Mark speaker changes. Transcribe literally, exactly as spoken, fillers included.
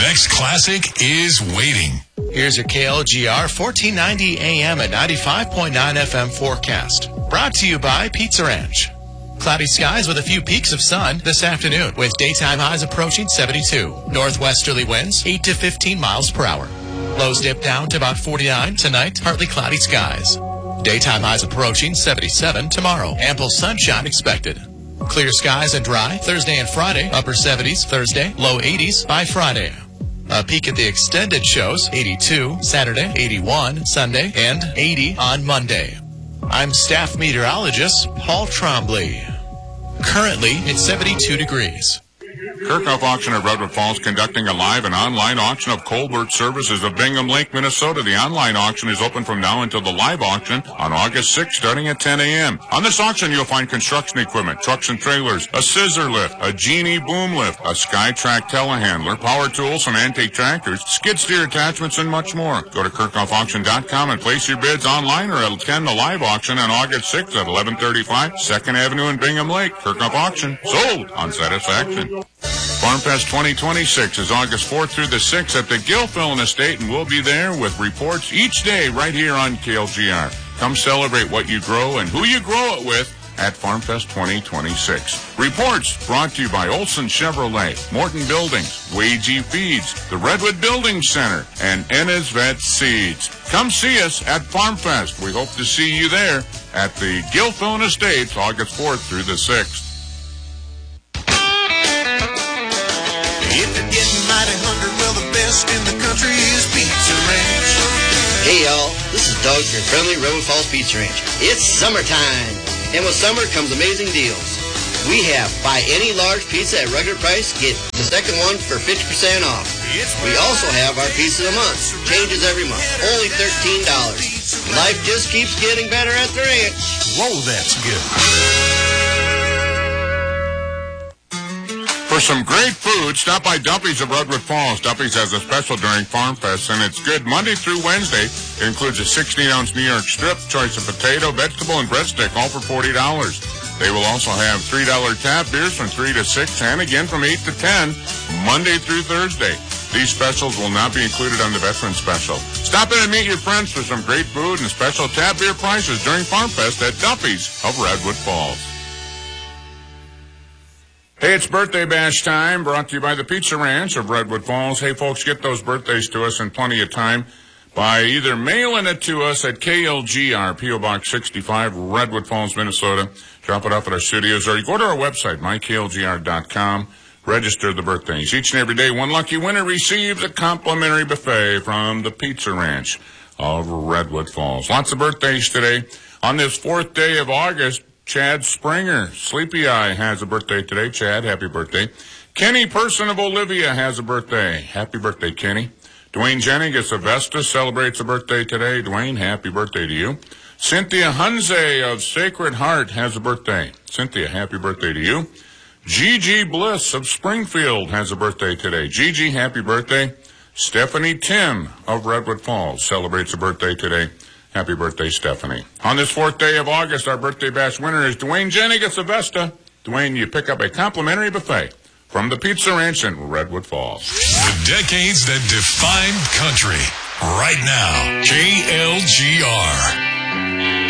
Speaker 1: next classic is waiting.
Speaker 2: Here's your K L G R fourteen ninety A M at ninety-five point nine F M forecast. Brought to you by Pizza Ranch. Cloudy skies with a few peaks of sun this afternoon, with daytime highs approaching seventy-two. Northwesterly winds eight to fifteen miles per hour. Lows dip down to about forty-nine tonight, partly cloudy skies. Daytime highs approaching seventy-seven tomorrow. Ample sunshine expected. Clear skies and dry Thursday and Friday, upper seventies Thursday, low eighties by Friday. A peek at the extended shows, eighty-two Saturday, eighty-one Sunday, and eighty on Monday. I'm staff meteorologist Paul Trombley. Currently, it's seventy-two degrees.
Speaker 3: Kirkhoff Auction of Redwood Falls conducting a live and online auction of Colbert Services of Bingham Lake, Minnesota. The online auction is open from now until the live auction on August sixth, starting at ten A M On this auction, you'll find construction equipment, trucks and trailers, a scissor lift, a Genie boom lift, a SkyTrack telehandler, power tools, some antique tractors, skid steer attachments, and much more. Go to kirkhoff auction dot com and place your bids online or attend the live auction on August sixth at eleven thirty-five second Avenue in Bingham Lake. Kirkhoff Auction, sold on satisfaction. FarmFest twenty twenty-six is August fourth through the sixth at the Gilfillan Estate, and we'll be there with reports each day right here on K L G R. Come celebrate what you grow and who you grow it with at FarmFest twenty twenty-six. Reports brought to you by Olson Chevrolet, Morton Buildings, Wagey Feeds, the Redwood Building Center, and Ennis Vet Seeds. Come see us at FarmFest. We hope to see you there at the Gilfillan Estates August fourth through the sixth.
Speaker 4: If you're getting mighty hungry, well, the best in the country is Pizza Ranch.
Speaker 5: Hey, y'all. This is Doug, your friendly Redwood Falls Pizza Ranch. It's summertime, and with summer comes amazing deals. We have buy any large pizza at regular price, get the second one for fifty percent off. We also have our pizza of the month. Changes every month. Only thirteen dollars. Life just keeps getting better at the ranch.
Speaker 4: Whoa, that's good.
Speaker 3: For some great food, stop by Dumpy's of Redwood Falls. Dumpy's has a special during FarmFest, and it's good Monday through Wednesday. It includes a sixteen ounce New York strip, choice of potato, vegetable, and breadstick, all for forty dollars. They will also have three dollar tap beers from three to six, and again from eight to ten, Monday through Thursday. These specials will not be included on the Veteran Special. Stop in and meet your friends for some great food and special tap beer prices during FarmFest at Dumpy's of Redwood Falls. Hey, it's birthday bash time, brought to you by the Pizza Ranch of Redwood Falls. Hey, folks, get those birthdays to us in plenty of time by either mailing it to us at K L G R, P O Box sixty-five, Redwood Falls, Minnesota. Drop it off at our studios, or you go to our website, my k l g r dot com. Register the birthdays. Each and every day, one lucky winner receives a complimentary buffet from the Pizza Ranch of Redwood Falls. Lots of birthdays today. On this fourth day of August, Chad Springer, Sleepy Eye, has a birthday today. Chad, happy birthday. Kenny Person of Olivia has a birthday. Happy birthday, Kenny. Dwayne Jennings of Vesta celebrates a birthday today. Dwayne, happy birthday to you. Cynthia Hunze of Sacred Heart has a birthday. Cynthia, happy birthday to you. Gigi Bliss of Springfield has a birthday today. Gigi, happy birthday. Stephanie Tim of Redwood Falls celebrates a birthday today. Happy birthday, Stephanie. On this fourth day of August, our birthday bash winner is Dwayne Jennings of Vesta. Dwayne, you pick up a complimentary buffet from the Pizza Ranch in Redwood Falls.
Speaker 1: The decades that defined country. Right now, K L G R.